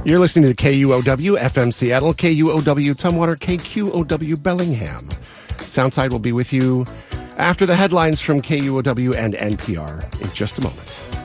You're listening to KUOW FM Seattle, KUOW Tumwater, KQOW Bellingham. Soundside will be with you after the headlines from KUOW and NPR in just a moment.